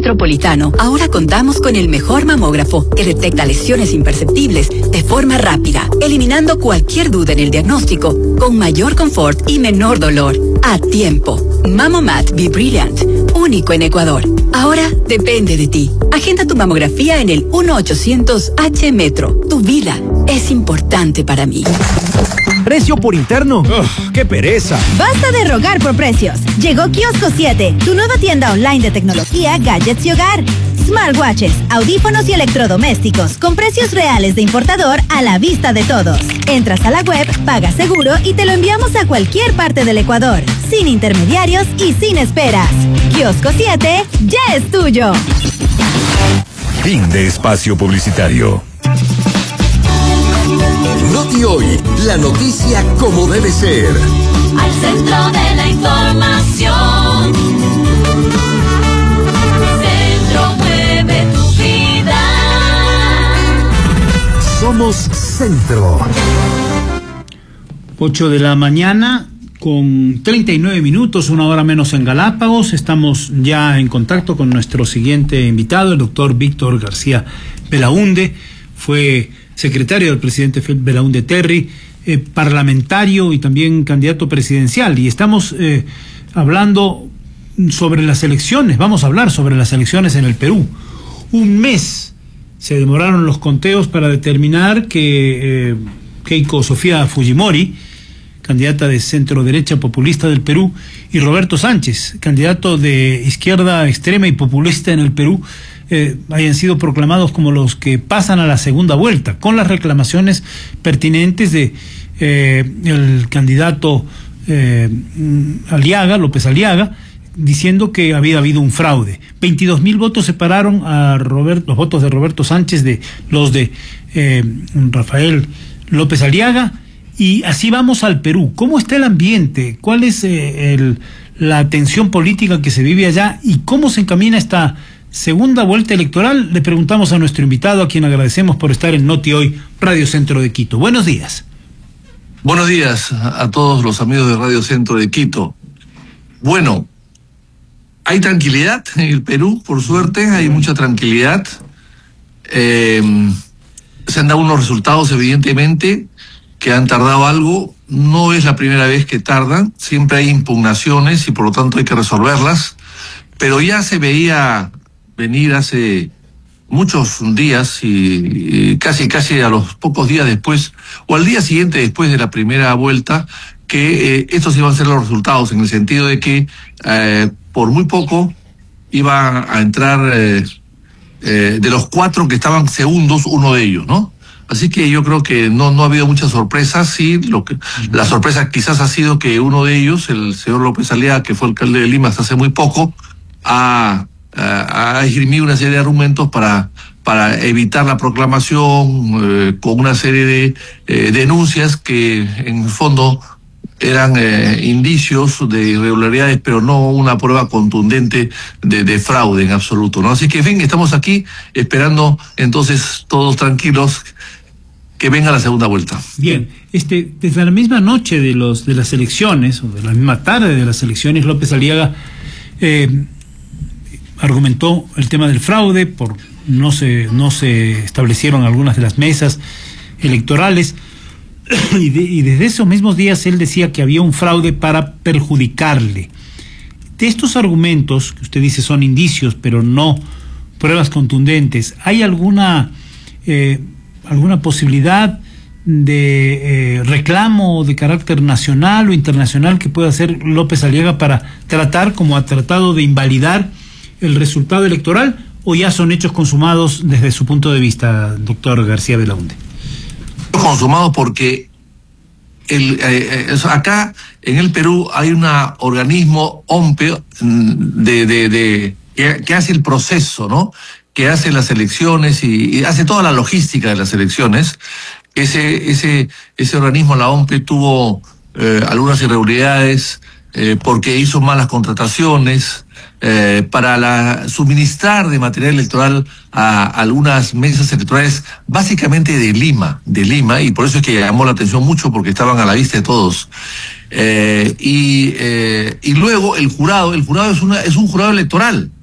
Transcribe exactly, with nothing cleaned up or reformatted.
Metropolitano, ahora contamos con el mejor mamógrafo que detecta lesiones imperceptibles de forma rápida, eliminando cualquier duda en el diagnóstico, con mayor confort y menor dolor. A tiempo. Mamomat Be Brilliant, único en Ecuador. Ahora depende de ti. Agenda tu mamografía en el uno ochocientos H Metro. Tu vida es importante para mí. ¿Precio por interno? Uf, ¡qué pereza! Basta de rogar por precios. Llegó Kiosco siete, tu nueva tienda online de tecnología, gadgets y hogar. Smartwatches, audífonos y electrodomésticos con precios reales de importador a la vista de todos. Entras a la web, pagas seguro y te lo enviamos a cualquier parte del Ecuador, sin intermediarios y sin esperas. Kiosco siete ya es tuyo. Fin de espacio publicitario. Noti Hoy, la noticia como debe ser. Al centro de la información. Centro mueve tu vida. Somos Centro. ocho de la mañana con treinta y nueve minutos, una hora menos en Galápagos. Estamos ya en contacto con nuestro siguiente invitado, el doctor Víctor García Belaúnde. Fue secretario del presidente Belaúnde Terry, eh, parlamentario y también candidato presidencial. Y estamos eh, hablando sobre las elecciones, vamos a hablar sobre las elecciones en el Perú. Un mes se demoraron los conteos para determinar que eh, Keiko Sofía Fujimori, candidata de centro derecha populista del Perú, y Roberto Sánchez, candidato de izquierda extrema y populista en el Perú, eh, hayan sido proclamados como los que pasan a la segunda vuelta, con las reclamaciones pertinentes de eh, el candidato eh, Aliaga, López Aliaga, diciendo que había habido un fraude. veintidós mil votos separaron a Robert, los votos de Roberto Sánchez de los de eh, Rafael López Aliaga. Y así vamos al Perú. ¿Cómo está el ambiente? ¿Cuál es eh, el, la tensión política que se vive allá? ¿Y cómo se encamina esta segunda vuelta electoral? Le preguntamos a nuestro invitado, a quien agradecemos por estar en Noti Hoy, Radio Centro de Quito. Buenos días. Buenos días a todos los amigos de Radio Centro de Quito. Bueno, hay tranquilidad en el Perú, por suerte, hay mucha tranquilidad. Eh, se han dado unos resultados, evidentemente, que han tardado algo. No es la primera vez que tardan, siempre hay impugnaciones y por lo tanto hay que resolverlas, pero ya se veía venir hace muchos días y, y casi casi a los pocos días después, o al día siguiente después de la primera vuelta, que eh, estos iban a ser los resultados, en el sentido de que eh, por muy poco iba a entrar eh, eh, de los cuatro que estaban segundos, uno de ellos, ¿no? Así que yo creo que no no ha habido muchas sorpresas. Sí, lo que la sorpresa quizás ha sido que uno de ellos, el señor López Aliaga, que fue alcalde de Lima hasta hace muy poco, ha, ha, ha esgrimido una serie de argumentos para para evitar la proclamación, eh, con una serie de eh, denuncias que en el fondo eran eh, indicios de irregularidades, pero no una prueba contundente de, de fraude en absoluto, ¿no? Así que, en fin, estamos aquí esperando entonces todos tranquilos que venga la segunda vuelta. Bien, este, desde la misma noche de los de las elecciones, o de la misma tarde de las elecciones, López Aliaga eh, argumentó el tema del fraude, por no se, no se establecieron algunas de las mesas electorales, y, de, y desde esos mismos días él decía que había un fraude para perjudicarle. De estos argumentos, que usted dice son indicios, pero no pruebas contundentes, ¿hay alguna... Eh, alguna posibilidad de eh, reclamo de carácter nacional o internacional que pueda hacer López Aliaga para tratar, como ha tratado, de invalidar el resultado electoral, o ya son hechos consumados desde su punto de vista, doctor García Belaúnde? Consumados porque el, eh, eh, acá en el Perú hay un organismo O M P E de, de, de, que, que hace el proceso, ¿no?, que hace las elecciones y, y hace toda la logística de las elecciones. Ese ese ese organismo, la O M P E, tuvo eh, algunas irregularidades eh, porque hizo malas contrataciones eh, para la suministrar de material electoral a, a algunas mesas electorales, básicamente de Lima, de Lima, y por eso es que llamó la atención mucho, porque estaban a la vista de todos. Eh, y eh, y luego el jurado, el jurado es una es un jurado electoral.